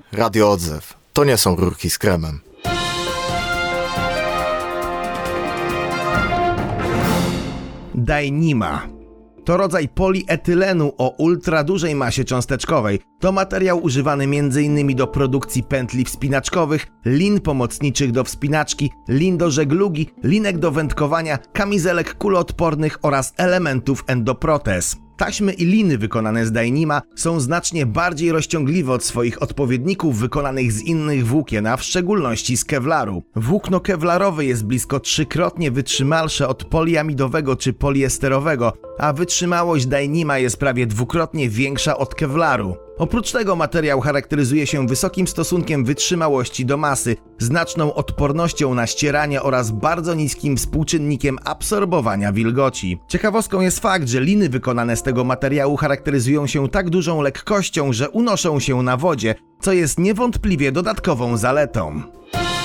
Radio Odzew. To nie są rurki z kremem. Dyneema to rodzaj polietylenu o ultradużej masie cząsteczkowej. To materiał używany m.in. do produkcji pętli wspinaczkowych, lin pomocniczych do wspinaczki, lin do żeglugi, linek do wędkowania, kamizelek kuloodpornych oraz elementów endoprotez. Taśmy i liny wykonane z Dyneema są znacznie bardziej rozciągliwe od swoich odpowiedników wykonanych z innych włókien, a w szczególności z kevlaru. Włókno kevlarowe jest blisko 3-krotnie wytrzymalsze od poliamidowego czy poliesterowego, a wytrzymałość Dyneema jest prawie 2-krotnie większa od kevlaru. Oprócz tego materiał charakteryzuje się wysokim stosunkiem wytrzymałości do masy, znaczną odpornością na ścieranie oraz bardzo niskim współczynnikiem absorbowania wilgoci. Ciekawostką jest fakt, że liny wykonane z tego materiału charakteryzują się tak dużą lekkością, że unoszą się na wodzie, co jest niewątpliwie dodatkową zaletą.